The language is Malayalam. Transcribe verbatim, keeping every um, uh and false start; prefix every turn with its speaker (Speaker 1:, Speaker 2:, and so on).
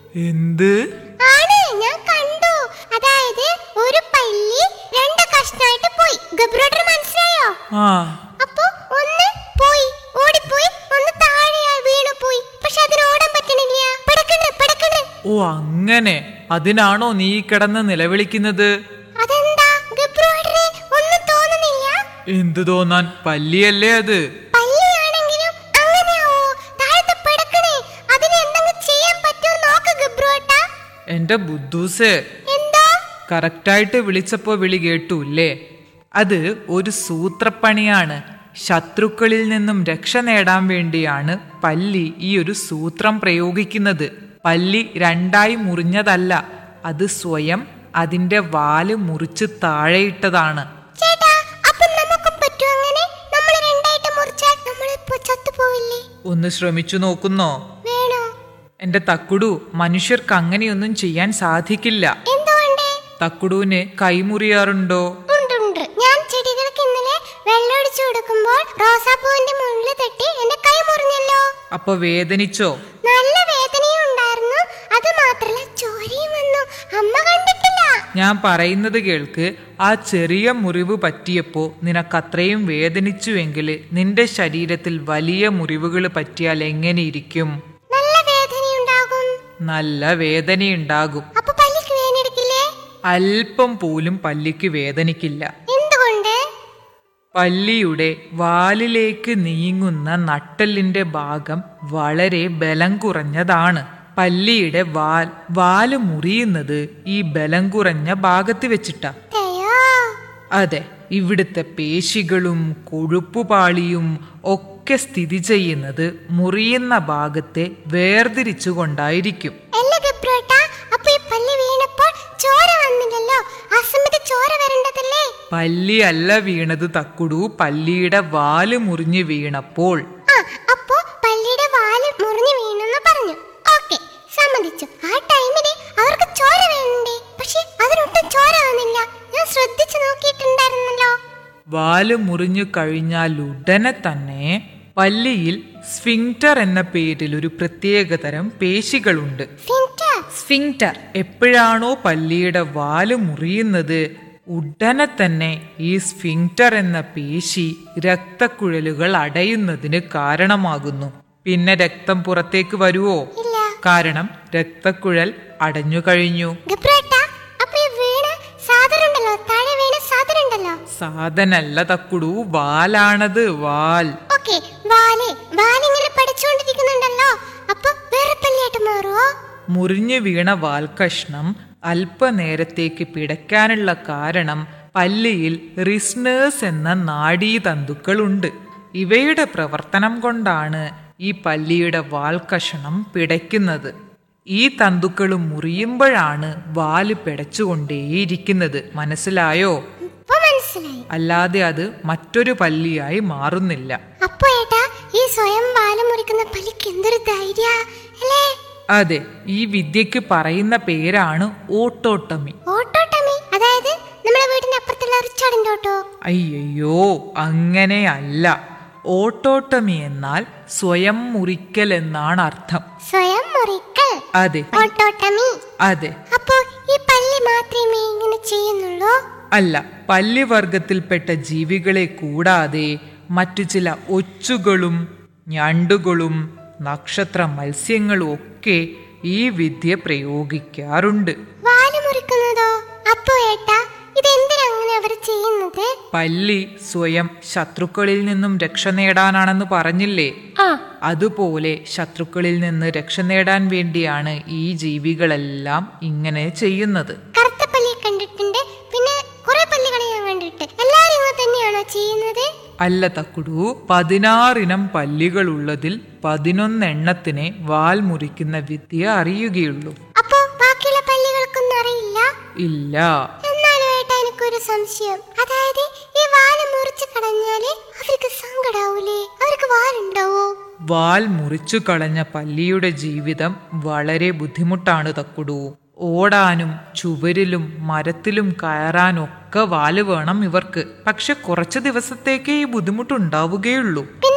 Speaker 1: എന്ത്?
Speaker 2: ആണ്, ഞാൻ കണ്ടു. അതായത് ഒരു പല്ലി രണ്ട് കഷ്ണമായിട്ട് പോയി. ഗബ്രോട്ടർ മനസ്സിലായോ?
Speaker 1: ആ.
Speaker 2: അപ്പൊ ഒന്ന് പോയി, ഓടിപ്പോയി, ഒന്ന് താഴെയായി വീണു പോയി. പക്ഷെ അതിന് ഓടാൻ പറ്റണില്ല. പടക്കണ് പടക്കണ്.
Speaker 1: ഓ അങ്ങനെ, അതിനാണോ നീ കിടന്ന് നിലവിളിക്കുന്നത്?
Speaker 2: അതെന്താ ഗബ്രോട്ടറെ, ഒന്നും തോന്നുന്നില്ല?
Speaker 1: എന്തു തോന്നാൻ, പല്ലിയല്ലേ അത്.
Speaker 2: പല്ലിയാണെങ്കിലും അങ്ങനെയാവോ? താഴത്തെ പടക്കണേ, അതിന് എന്തെങ്കിലും ചെയ്യാൻ പറ്റുമോ നോക്ക് ഗബ്രോട്ട.
Speaker 1: എന്റെ ബുദ്ധൂസേ,
Speaker 2: എന്താ?
Speaker 1: കറക്റ്റായിട്ട് വിളിച്ചപ്പോ വിളി കേട്ടൂല്ലേ? അത് ഒരു സൂത്രപ്പണിയാണ്. ശത്രുക്കളിൽ നിന്നും രക്ഷ നേടാൻ വേണ്ടിയാണ് പല്ലി ഈ ഒരു സൂത്രം പ്രയോഗിക്കുന്നത്. പല്ലി രണ്ടായി മുറിഞ്ഞതല്ല, അത് സ്വയം അതിന്റെ വാല് മുറിച്ച് താഴെയിട്ടതാണ്.
Speaker 2: ചേട്ടാ, അപ്പൊ നമുക്കും പറ്റുമോ അങ്ങനെ? നമ്മൾ രണ്ടായിട്ട് മുറിച്ചാൽ നമ്മളിപ്പോ ചത്തുപോവില്ലേ?
Speaker 1: ഒന്ന് ശ്രമിച്ചു നോക്കുന്നോ?
Speaker 2: വേണോ?
Speaker 1: എന്റെ തക്കുടു, മനുഷ്യർക്ക് അങ്ങനെയൊന്നും ചെയ്യാൻ സാധിക്കില്ല.
Speaker 2: എന്തുകൊണ്ട്?
Speaker 1: തക്കുടുവിന് കൈമുറിയാറുണ്ടോ?
Speaker 2: ഉണ്ടുണ്ട്. ഞാൻ ചെടികൾക്ക് ഇന്നലെ വെള്ളമൊടിച്ചു കൊടുക്കുമ്പോൾ റോസാപ്പൂവിന്റെ മുള്ളിൽ തട്ടി എന്റെ കൈ മുറിഞ്ഞല്ലോ.
Speaker 1: അപ്പൊ വേദനിച്ചോ?
Speaker 2: നല്ല വേദനയും ഉണ്ടായിരുന്നു. അത് മാത്രല്ല, ചോരയും വന്നു. അമ്മ കണ്ടിട്ടില്ല.
Speaker 1: ഞാൻ പറയുന്നത് കേൾക്ക്. ആ ചെറിയ മുറിവ് പറ്റിയപ്പോ നിനക്കത്രയും വേദനിച്ചുവെങ്കിൽ നിന്റെ ശരീരത്തിൽ വലിയ മുറിവുകൾ പറ്റിയാൽ എങ്ങനെയിരിക്കും?
Speaker 2: നല്ല വേദനയുണ്ടാകും.
Speaker 1: നല്ല വേദനയുണ്ടാകും.
Speaker 2: അപ്പൊ പല്ലിക്ക് വേദനിക്കില്ലേ?
Speaker 1: അല്പം പോലും പല്ലിക്ക് വേദനിക്കില്ല.
Speaker 2: എന്തുകൊണ്ട്?
Speaker 1: പല്ലിയുടെ വാലിലേക്ക് നീങ്ങുന്ന നട്ടെല്ലിന്റെ ഭാഗം വളരെ ബലം കുറഞ്ഞതാണ്. പല്ലിയുടെ വാൽ വാല് മുറിയുന്നത് ഈ ബലം കുറഞ്ഞ ഭാഗത്ത് വെച്ചിട്ടാ.
Speaker 2: അയ്യോ.
Speaker 1: അതെ, ഇവിടുത്തെ പേശികളും കൊഴുപ്പുപാളിയും ഒക്കെ സ്ഥിതി ചെയ്യുന്നത് മുറിയുന്ന ഭാഗത്തെ വേർതിരിച്ചു കൊണ്ടായിരിക്കും.
Speaker 2: അല്ല ഗബ്രോട്ട, അപ്പൊ ഈ പല്ലി വീണപ്പോൾ ചോര വന്നില്ലല്ലോ? ആ സമയത്ത് ചോര വരേണ്ടതല്ലേ?
Speaker 1: പല്ലി അല്ല വീണത് തക്കുടു, പല്ലിയുടെ വാല് മുറിഞ്ഞു വീണപ്പോൾ.
Speaker 2: ആ, അപ്പോ പല്ലിയുടെ വാല് മുറിഞ്ഞു വീണെന്ന് പറഞ്ഞു. ഓക്കെ, സമ്മതിച്ചു. ആ ടൈമില് അവർക്ക് ചോര വേണ്ടേ? പക്ഷെ അതിനൊട്ടും ചോര വന്നില്ല. ഞാൻ ശ്രദ്ധിച്ചു നോക്കിയിട്ടുണ്ടായിരുന്നല്ലോ.
Speaker 1: വാല് മുറിഞ്ഞു കഴിഞ്ഞാൽ ഉടനെ തന്നെ പല്ലിയിൽ സ്ഫിങ്ക്റ്റർ എന്ന പേരിൽ ഒരു പ്രത്യേകതരം പേശികളുണ്ട്.
Speaker 2: ഫിൻറ്റർ.
Speaker 1: സ്ഫിങ്ക്റ്റർ. എപ്പോഴാണോ പല്ലിയുടെ വാല് മുറിയുന്നത്, ഉടനെ തന്നെ ഈ സ്ഫിങ്ക്റ്റർ എന്ന പേശി രക്തക്കുഴലുകൾ അടയുന്നതിന് കാരണമാകുന്നു. പിന്നെ രക്തം പുറത്തേക്ക് വരുവോ?
Speaker 2: ഇല്ല.
Speaker 1: കാരണം രക്തക്കുഴൽ അടഞ്ഞു കഴിഞ്ഞു.
Speaker 2: ഗബ്രോട്ട, അപ്പൊ ഈ വീണ സാധനമുണ്ടല്ലോ, താഴെ വീണ സാധനമുണ്ടല്ലോ.
Speaker 1: സാധനല്ല തക്കുടു, വാലാണത്, വാൽ.
Speaker 2: ഓക്കെ, വാല് വാലിങ്ങനെ പഠിച്ചുകൊണ്ടിരിക്കുന്നുണ്ടല്ലോ. അപ്പൊ വേറെ പല്ലിയായിട്ട് മാറുവോ?
Speaker 1: മുറിഞ്ഞു വീണ വാൽക്കഷ്ണം അല്പനേരത്തേക്ക് പിടയ്ക്കാനുള്ള കാരണം പല്ലിയിൽ റിസ്നേഴ്സ് എന്ന നാഡീതന്തുക്കളുണ്ട്. ഇവയുടെ പ്രവർത്തനം കൊണ്ടാണ് ഈ പല്ലിയുടെ വാൽക്കഷണം പിടയ്ക്കുന്നത്. ഈ തന്തുക്കൾ മുറിയുമ്പോഴാണ് വാല് പിടച്ചുകൊണ്ടേയിരിക്കുന്നത്. മനസ്സിലായോ?
Speaker 2: ഇപ്പൊ മനസ്സിലായി.
Speaker 1: അല്ലാതെ അത് മറ്റൊരു പല്ലിയായി മാറുന്നില്ല.
Speaker 2: അപ്പൊ ഏട്ടാ, ഈ സ്വയം വാല് മുറിക്കുന്ന പല്ലിക്ക് എന്തൊരു ധൈര്യ അല്ലേ?
Speaker 1: അതെ, ഈ വിദ്യക്ക് പറയുന്ന പേരാണ് ഓട്ടോട്ടമി.
Speaker 2: ഓട്ടോട്ടമി? അതായത് നമ്മുടെ വീടിന്റെ അപ്പുറത്തുള്ള റിച്ചാർഡിന്റെ ഓട്ടോ?
Speaker 1: അയ്യോ, അങ്ങനെയല്ല. ഓട്ടോട്ടമി എന്നാൽ സ്വയം മുറിക്കൽ എന്നാണ് അർത്ഥം.
Speaker 2: സ്വയം മുറിക്കൽ?
Speaker 1: അതെ.
Speaker 2: ഓട്ടോട്ടമി?
Speaker 1: അതെ.
Speaker 2: അപ്പൊ ഈ പല്ലി മാത്രമേ ഇങ്ങനെ ചെയ്യുന്നുള്ളൂ?
Speaker 1: അല്ല, പല്ലിവർഗത്തിൽപ്പെട്ട ജീവികളെ കൂടാതെ മറ്റു ചില ഒച്ചുകളും ഞണ്ടുകളും നക്ഷത്ര മത്സ്യങ്ങളും ഒക്കെ ഈ വിദ്യ പ്രയോഗിക്കാറുണ്ട്.
Speaker 2: വാല് മുറിക്കുന്നതോ? അപ്പോ ഏട്ടാ, ഇതെന്തിനങ്ങനെ അവർ ചെയ്യുന്നത്?
Speaker 1: പല്ലി സ്വയം ശത്രുക്കളിൽ നിന്നും രക്ഷ നേടാനാണെന്ന് പറഞ്ഞില്ലേ?
Speaker 2: ആ.
Speaker 1: അതുപോലെ ശത്രുക്കളിൽ നിന്ന് രക്ഷ നേടാൻ വേണ്ടിയാണ് ഈ ജീവികളെല്ലാം ഇങ്ങനെ ചെയ്യുന്നത്.
Speaker 2: കറുത്ത പല്ലിയെ കണ്ടിട്ടുണ്ട്, പിന്നെ കുറെ പല്ലികളെ ഞാൻ കണ്ടിട്ട്. എല്ലാരും ഇങ്ങനെ തന്നെയാണോ ചെയ്യുന്നത്?
Speaker 1: അല്ല തക്കുടു, പതിനാറിനം പല്ലികൾ ഉള്ളതിൽ പതിനൊന്നെണ്ണത്തിനെ വാൽ മുറിക്കുന്ന വിദ്യ അറിയുകയുള്ളൂ.
Speaker 2: അപ്പോ ബാക്കിയുള്ള പല്ലികൾക്കൊന്നും അറിയില്ല?
Speaker 1: ഇല്ല.
Speaker 2: എന്നാലും ഏട്ടാ, എനിക്കൊരു സംശയം. അതായത് ഈ വാല് മുറിച്ച് കളഞ്ഞാല് അവർക്ക് സങ്കടാവൂലേ? അവർക്ക് വാലുണ്ടാവോ?
Speaker 1: വാൽ മുറിച്ചു കളഞ്ഞ പല്ലിയുടെ ജീവിതം വളരെ ബുദ്ധിമുട്ടാണ് തക്കുടു. ഓടാനും ചുവരിലും മരത്തിലും കയറാനൊക്കെ വാല് വേണം ഇവർക്ക്. പക്ഷെ കുറച്ച് ദിവസത്തേക്കേ ഈ ബുദ്ധിമുട്ടുണ്ടാവുകയുള്ളൂ.